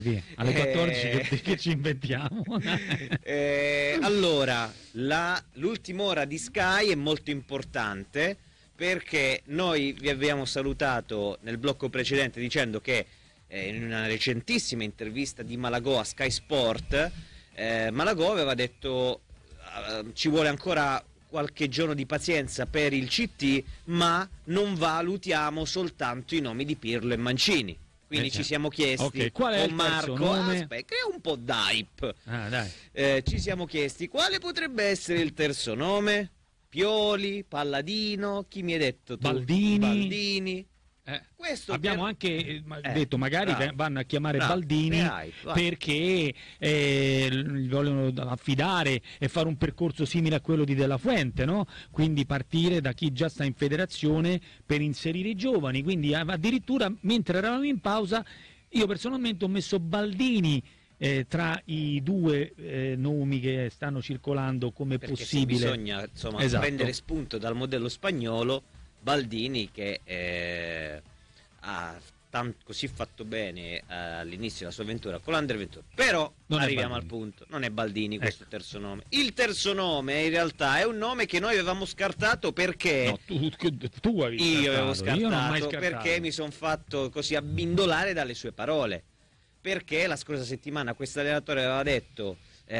Alle 14 che ci inventiamo. Allora, l'ultima ora di Sky è molto importante perché noi vi abbiamo salutato nel blocco precedente dicendo che in una recentissima intervista di Malagò a Sky Sport, Malagò aveva detto ci vuole ancora qualche giorno di pazienza per il CT, ma non valutiamo soltanto i nomi di Pirlo e Mancini. Quindi ci siamo chiesti qual è con Marco, crea un po' d'hype. Dai. Ci siamo chiesti quale potrebbe essere il terzo nome? Pioli, Palladino, chi mi hai detto tu? Baldini. Questo abbiamo anche detto magari vanno a chiamare Baldini perché vogliono affidare e fare un percorso simile a quello di Della Fuente, no? Quindi partire da chi già sta in federazione per inserire i giovani, quindi addirittura mentre eravamo in pausa io personalmente ho messo Baldini tra i due nomi che stanno circolando come perché possibile. Bisogna prendere spunto dal modello spagnolo. Baldini che ha così fatto bene all'inizio della sua avventura con l'Under 21, però arriviamo al punto, non è Baldini questo terzo nome. Il terzo nome in realtà è un nome che noi avevamo scartato perché tu avevi io avevo scartato perché mi sono fatto così abbindolare dalle sue parole, perché la scorsa settimana questo allenatore aveva detto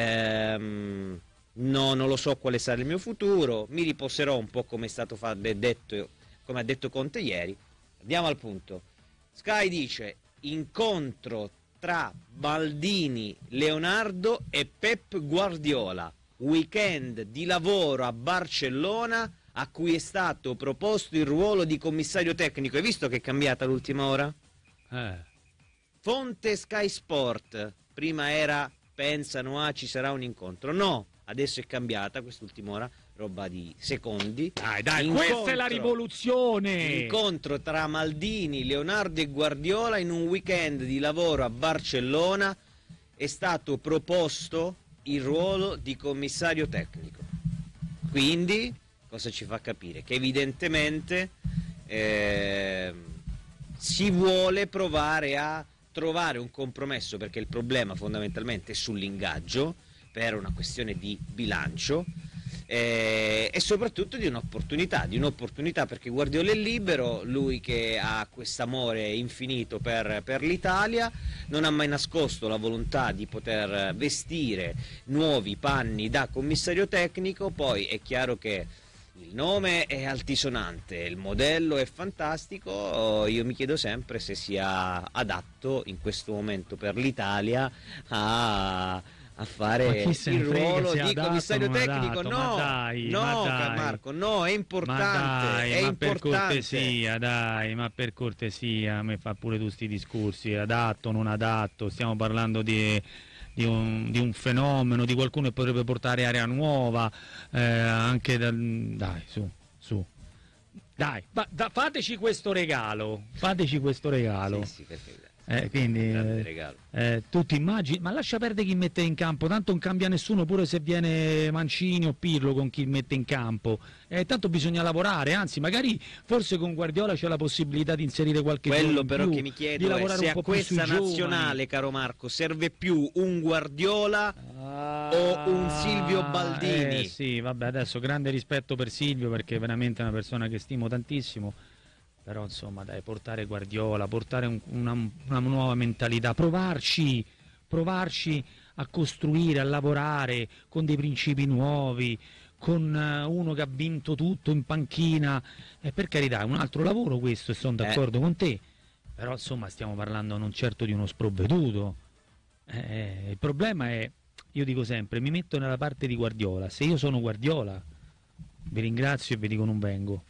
no, non lo so quale sarà il mio futuro, mi riposerò un po' come è stato detto, come ha detto Conte ieri. Andiamo al punto. Sky dice incontro tra Baldini, Leonardo e Pep Guardiola, weekend di lavoro a Barcellona a cui è stato proposto il ruolo di commissario tecnico. Hai visto che è cambiata l'ultima ora? Fonte Sky Sport, prima era pensano ci sarà un incontro, no, adesso è cambiata quest'ultima ora, roba di secondi. Dai, questa è la rivoluzione! Incontro tra Maldini, Leonardo e Guardiola in un weekend di lavoro a Barcellona, è stato proposto il ruolo di commissario tecnico. Quindi, cosa ci fa capire? Che evidentemente si vuole provare a trovare un compromesso, perché il problema fondamentalmente è sull'ingaggio per una questione di bilancio e soprattutto di un'opportunità perché Guardiola è libero, lui che ha quest'amore infinito per l'Italia, non ha mai nascosto la volontà di poter vestire nuovi panni da commissario tecnico. Poi è chiaro che il nome è altisonante, il modello è fantastico, io mi chiedo sempre se sia adatto in questo momento per l'Italia a fare il ruolo di commissario tecnico. No, Marco, no, è importante. Per cortesia, ma mi fa pure tu sti discorsi, adatto, non adatto, stiamo parlando di un fenomeno, di qualcuno che potrebbe portare area nuova, anche dai, su. Dai, fateci questo regalo. Sì, perfetto. Quindi tu ti immagini, ma lascia perdere chi mette in campo, tanto non cambia nessuno, pure se viene Mancini o Pirlo con chi mette in campo, tanto bisogna lavorare, anzi magari forse con Guardiola c'è la possibilità di inserire qualche quello in però più, che mi chiedo è se a questa nazionale, caro Marco, serve più un Guardiola o un Silvio Baldini. Sì, vabbè, adesso grande rispetto per Silvio perché è veramente una persona che stimo tantissimo. Però insomma dai, portare Guardiola, portare una nuova mentalità, provarci a costruire, a lavorare con dei principi nuovi, con uno che ha vinto tutto in panchina, per carità è un altro lavoro questo e sono d'accordo con te, però insomma stiamo parlando non certo di uno sprovveduto. Il problema è, io dico sempre, mi metto nella parte di Guardiola, se io sono Guardiola vi ringrazio e vi dico non vengo.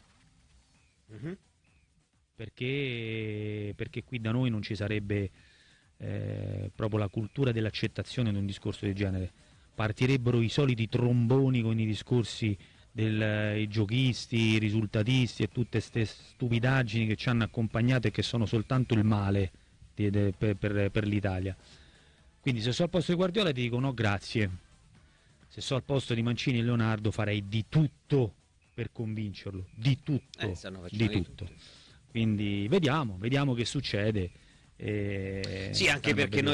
Perché qui da noi non ci sarebbe proprio la cultura dell'accettazione di un discorso del genere, partirebbero i soliti tromboni con i discorsi dei giochisti, i risultatisti e tutte queste stupidaggini che ci hanno accompagnato e che sono soltanto il male per l'Italia. Quindi se sono al posto di Guardiola ti dico no grazie, se sono al posto di Mancini e Leonardo farei di tutto per convincerlo, di tutto. Quindi vediamo che succede. Sì, anche perché noi